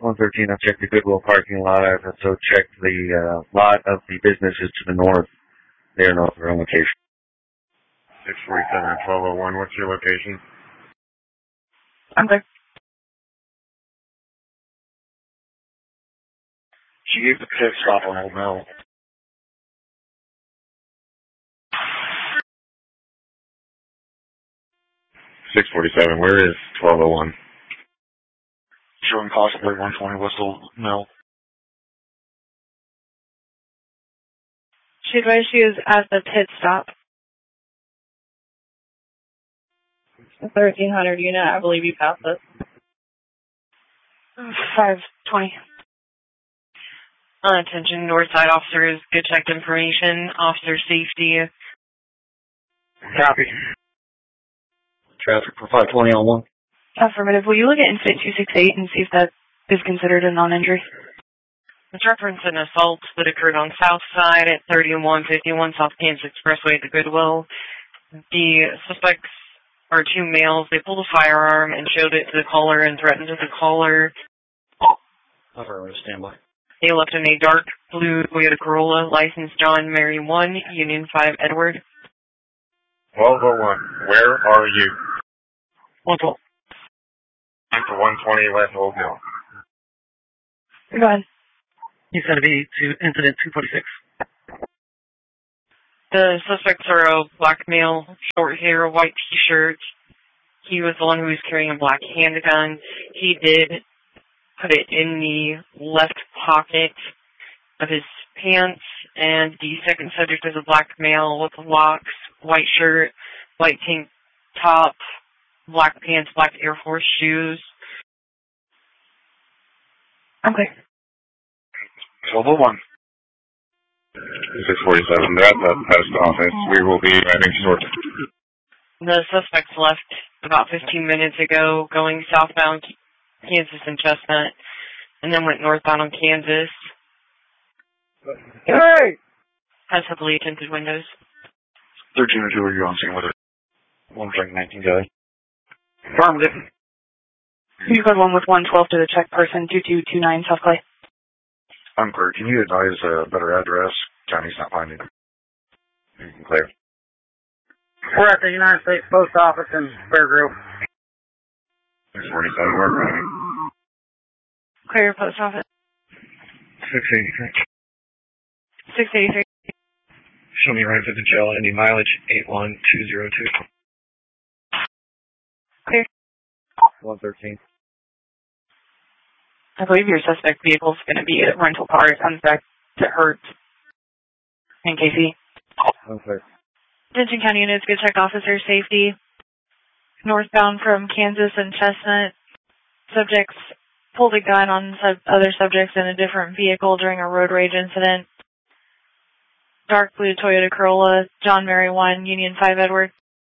113, I've checked the Goodwill parking lot. I've also checked the lot of the businesses to the north. They are not their own location. 647 and 1201, what's your location? I'm there. She gave the pit stop on Old Mill. 647, where is 1201? Showing possibly 120 West Old Mill. She advised she is at the pit stop. 1300 unit, I believe you passed it. 520. Attention, Northside officers, good checked information, officer safety. Copy. Traffic for 520 on 1. Affirmative. Will you look at incident 268 and see if that is considered a non-injury? It's referenced an assault that occurred on South Side at 3151 South Kansas Expressway at the Goodwill. The suspects are two males. They pulled a firearm and showed it to the caller and threatened the caller. Affirmative, stand by. They left in a dark blue Toyota Corolla, license John Mary 1, Union 5 Edward. 1201, where are you? 112. For 120 West Old Mill. Go ahead. He's going to be to incident 246. The suspects are a black male, short hair, white t-shirt. He was the one who was carrying a black handgun. He did put it in the left pocket of his pants, and the second subject is a black male with locks, white shirt, white tank top, black pants, black Air Force shoes. Okay. 1201. 647, they're at the post office. We will be arriving shortly. The suspects left about 15 minutes ago going southbound Kansas and Chestnut, and then went northbound on Kansas. Hey! Has heavily tinted windows. 1302, are you on scene with it? 119 Kelly. Affirmative. You go one with 112 to the check person, 2229 South Clay. I'm clear. Can you advise a better address? County's not finding it. You can clear. We're at the United States Post Office in Fairgrove. 647, we're arriving. Clear your post office. 683. 683. Show me right for the jail. Any mileage? 81202. Clear. 113. I believe your suspect vehicle is going to be a rental car. It comes back to Hertz in KC. Okay. Denton County units, good check officer safety. Northbound from Kansas and Chestnut. Subjects pulled a gun on other subjects in a different vehicle during a road rage incident. Dark blue Toyota Corolla, John Mary 1, Union 5 Edward.